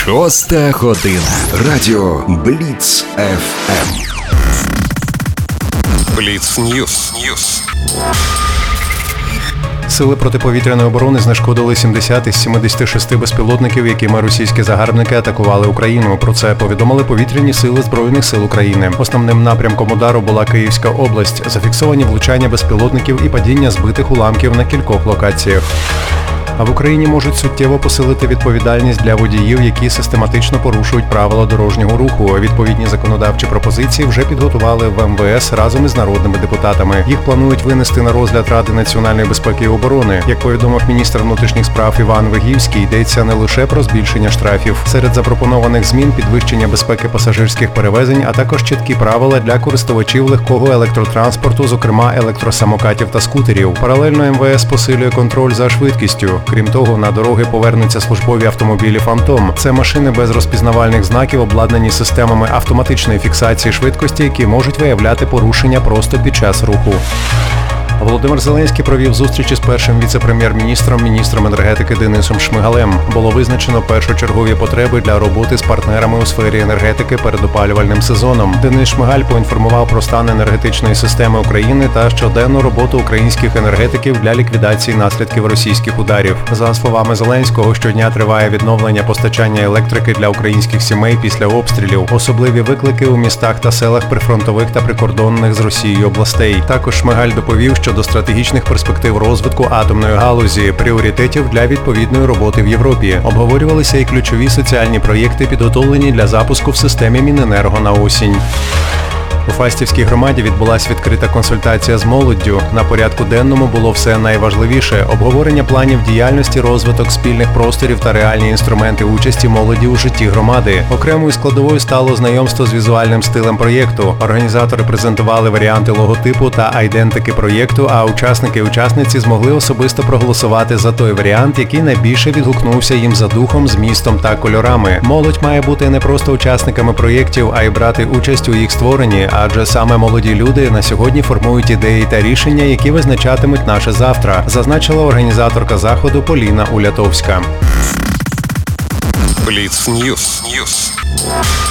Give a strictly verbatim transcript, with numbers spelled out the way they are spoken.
Шоста година. Радіо Бліц еф ем. Бліц Ньюс. Ньюс. Сили протиповітряної оборони знешкодили сімдесят із сімдесяти шести безпілотників, якими російські загарбники атакували Україну. Про це повідомили повітряні сили Збройних сил України. Основним напрямком удару була Київська область. Зафіксовані влучання безпілотників і падіння збитих уламків на кількох локаціях. А в Україні можуть суттєво посилити відповідальність для водіїв, які систематично порушують правила дорожнього руху. Відповідні законодавчі пропозиції вже підготували в ем ве ес разом із народними депутатами. Їх планують винести на розгляд Ради національної безпеки і оборони. Як повідомив міністр внутрішніх справ Іван Вигівський, йдеться не лише про збільшення штрафів. Серед запропонованих змін – підвищення безпеки пасажирських перевезень, а також чіткі правила для користувачів легкого електротранспорту, зокрема електросамокатів та скутерів. Паралельно ем ве ес посилює контроль за швидкістю. Крім того, на дороги повернуться службові автомобілі «Фантом». Це машини без розпізнавальних знаків, обладнані системами автоматичної фіксації швидкості, які можуть виявляти порушення просто під час руху. Володимир Зеленський провів зустрічі з першим віце-прем'єр-міністром, міністром енергетики Денисом Шмигалем. Було визначено першочергові потреби для роботи з партнерами у сфері енергетики перед опалювальним сезоном. Денис Шмигаль поінформував про стан енергетичної системи України та щоденну роботу українських енергетиків для ліквідації наслідків російських ударів. За словами Зеленського, щодня триває відновлення постачання електрики для українських сімей після обстрілів. Особливі виклики у містах та селах прифронтових та прикордонних з Росією областей. Також Шмигаль доповів, що до стратегічних перспектив розвитку атомної галузі, пріоритетів для відповідної роботи в Європі. Обговорювалися і ключові соціальні проєкти, підготовлені для запуску в системі Міненерго на осінь. У Фастівській громаді відбулася відкрита консультація з молоддю. На порядку денному було все найважливіше – обговорення планів діяльності, розвиток спільних просторів та реальні інструменти участі молоді у житті громади. Окремою складовою стало знайомство з візуальним стилем проєкту. Організатори презентували варіанти логотипу та айдентики проєкту, а учасники і учасниці змогли особисто проголосувати за той варіант, який найбільше відгукнувся їм за духом, змістом та кольорами. Молодь має бути не просто учасниками проєктів, а й брати участь у їх створенні, адже саме молоді люди на сьогодні формують ідеї та рішення, які визначатимуть наше завтра, зазначила організаторка заходу Поліна Улятовська. Бліц Ньюс. Ньюс.